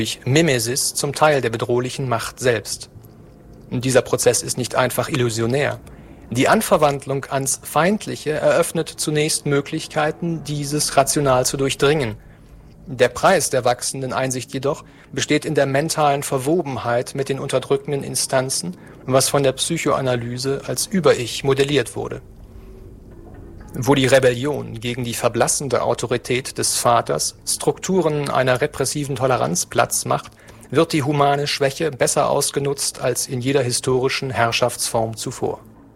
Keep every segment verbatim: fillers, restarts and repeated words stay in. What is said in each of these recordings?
Mimesis zum Teil der bedrohlichen Macht selbst. Und dieser Prozess ist nicht einfach illusionär. Die Anverwandlung ans Feindliche eröffnet zunächst Möglichkeiten, dieses rational zu durchdringen. Der Preis der wachsenden Einsicht jedoch besteht in der mentalen Verwobenheit mit den unterdrückenden Instanzen, was von der Psychoanalyse als Über-Ich modelliert wurde. Wo die Rebellion gegen die verblassende Autorität des Vaters Strukturen einer repressiven Toleranz Platz macht, wird die humane Schwäche besser ausgenutzt als in jeder historischen Herrschaftsform zuvor.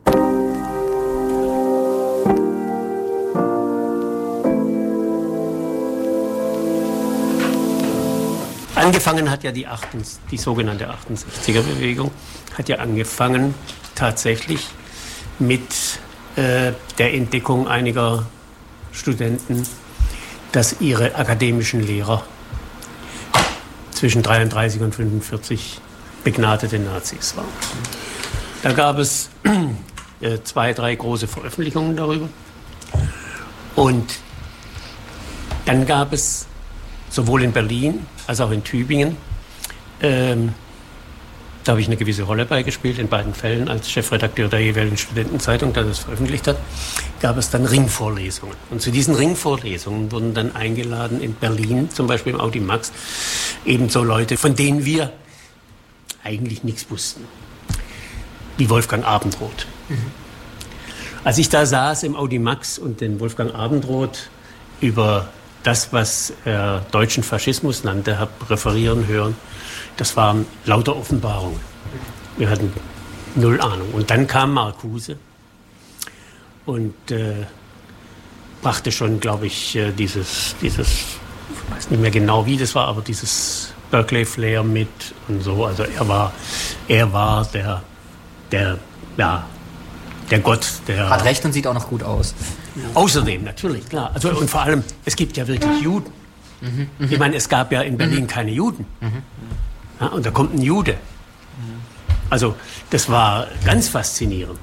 Angefangen hat ja die, achtundsiebzig, die sogenannte achtundsechziger-Bewegung, hat ja angefangen tatsächlich mit äh, der Entdeckung einiger Studenten, dass ihre akademischen Lehrer zwischen dreiunddreißig und fünfundvierzig begnadete Nazis waren. Da gab es äh, zwei, drei große Veröffentlichungen darüber. Und dann gab es sowohl in Berlin als auch in Tübingen, ähm, da habe ich eine gewisse Rolle beigespielt, in beiden Fällen als Chefredakteur der jeweiligen Studentenzeitung, der das veröffentlicht hat, gab es dann Ringvorlesungen. Und zu diesen Ringvorlesungen wurden dann eingeladen in Berlin, zum Beispiel im Audimax, ebenso Leute, von denen wir eigentlich nichts wussten, wie Wolfgang Abendroth. Mhm. Als ich da saß im Audimax und den Wolfgang Abendroth über das, was er deutschen Faschismus nannte, habe referieren hören, das waren lauter Offenbarungen. Wir hatten null Ahnung. Und dann kam Marcuse und äh, brachte schon, glaube ich, äh, dieses, dieses, ich weiß nicht mehr genau, wie das war, aber dieses Berkeley-Flair mit und so. Also er war, er war der, der, ja, der Gott, der... Hat recht und sieht auch noch gut aus. Außerdem, natürlich, klar. Also, und vor allem, es gibt ja wirklich Juden. Mhm, ich meine, es gab ja in Berlin mhm. keine Juden. Mhm. Ja, und da kommt ein Jude. Also, das war ganz faszinierend.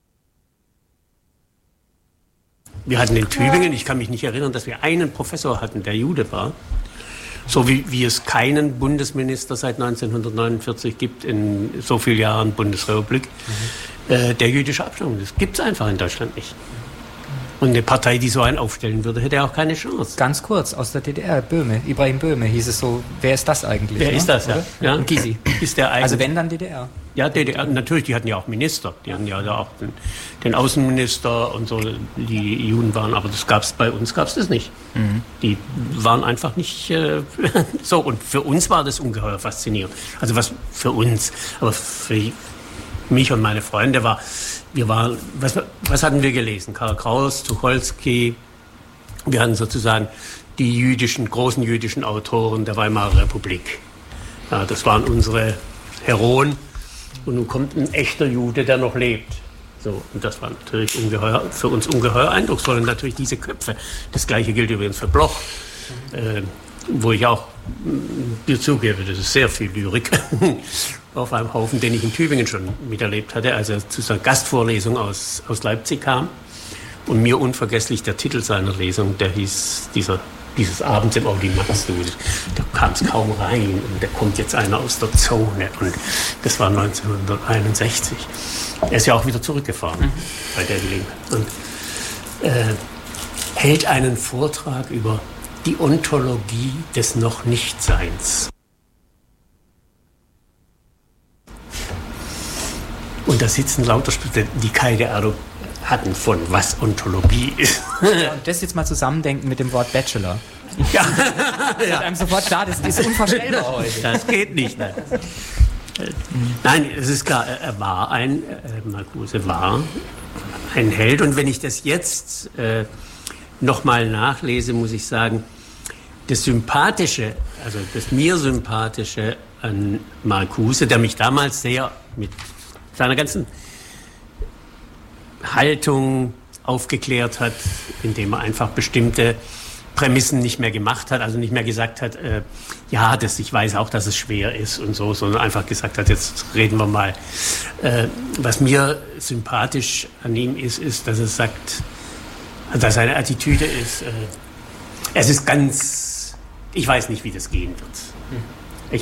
Wir hatten in Tübingen, ich kann mich nicht erinnern, dass wir einen Professor hatten, der Jude war. So wie, wie es keinen Bundesminister seit neunzehnhundertneunundvierzig gibt, in so vielen Jahren Bundesrepublik, mhm. äh, der jüdische Abstammung. Das gibt es einfach in Deutschland nicht. Und eine Partei, die so einen aufstellen würde, hätte auch keine Chance. Ganz kurz, aus der D D R, Böhme, Ibrahim Böhme, hieß es so, wer ist das eigentlich? Wer ne? ist das, ja? ja. Und Gysi. Ist der also wenn, dann D D R. Ja, D D R, natürlich, die hatten ja auch Minister. Die hatten ja auch den, den Außenminister und so, die Juden waren, aber das gab's bei uns gab's das nicht. Mhm. Die waren einfach nicht äh, so. Und für uns war das ungeheuer faszinierend. Also was für uns, aber für mich und meine Freunde war, wir waren, was, was hatten wir gelesen? Karl Kraus, Tucholsky. Wir hatten sozusagen die jüdischen, großen jüdischen Autoren der Weimarer Republik. Ja, das waren unsere Heroen. Und nun kommt ein echter Jude, der noch lebt. So, und das war natürlich ungeheuer, für uns ungeheuer eindrucksvoll. Und natürlich diese Köpfe. Das Gleiche gilt übrigens für Bloch, äh, wo ich auch dir zugebe, das ist sehr viel Lyrik auf einem Haufen, den ich in Tübingen schon miterlebt hatte, als er zu seiner Gastvorlesung aus, aus Leipzig kam. Und mir unvergesslich der Titel seiner Lesung, der hieß dieser, dieses Abends im Audimax. Da kam es kaum rein und da kommt jetzt einer aus der Zone. Und das war neunzehnhunderteinundsechzig. Er ist ja auch wieder zurückgefahren mhm. bei der Gelegenheit. Und äh, hält einen Vortrag über die Ontologie des Noch-Nicht-Seins. Und da sitzen lauter Studenten, die keine Ahnung hatten von was Ontologie ist. Ja, und das jetzt mal zusammendenken mit dem Wort Bachelor. Ja. Das ist einem sofort klar, das ist unvorstellbar heute. Das geht nicht. Nein, nein, es ist klar, er war ein, äh, Marcuse war ein Held. Und wenn ich das jetzt äh, nochmal nachlese, muss ich sagen, das Sympathische, also das mir Sympathische an Marcuse, der mich damals sehr mit seiner ganzen Haltung aufgeklärt hat, indem er einfach bestimmte Prämissen nicht mehr gemacht hat, also nicht mehr gesagt hat, äh, ja, das, ich weiß auch, dass es schwer ist und so, sondern einfach gesagt hat, jetzt reden wir mal. Äh, was mir sympathisch an ihm ist, ist, dass er sagt, dass seine Attitüde ist, äh, es ist ganz, ich weiß nicht, wie das gehen wird.